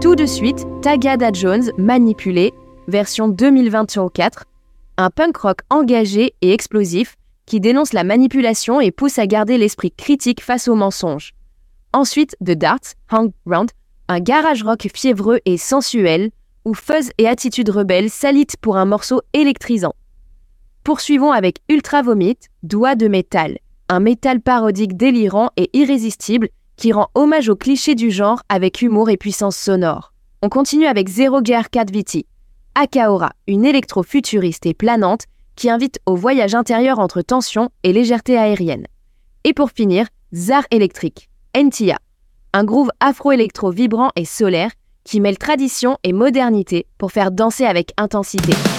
Tout de suite, Tagada Jones, Manipulé, version 2024, un punk rock engagé et explosif qui dénonce la manipulation et pousse à garder l'esprit critique face aux mensonges. Ensuite, The Darts, Hang Round, un garage rock fiévreux et sensuel où fuzz et attitude rebelle s'alitent pour un morceau électrisant. Poursuivons avec Ultra Vomit, Doigt de métal, un métal parodique délirant et irrésistible qui rend hommage aux clichés du genre avec humour et puissance sonore. On continue avec Zero Gear Viti, Akaora, une électro-futuriste et planante qui invite au voyage intérieur entre tension et légèreté aérienne. Et pour finir, Zar Electric, Ntia, un groove afro-électro vibrant et solaire qui mêle tradition et modernité pour faire danser avec intensité.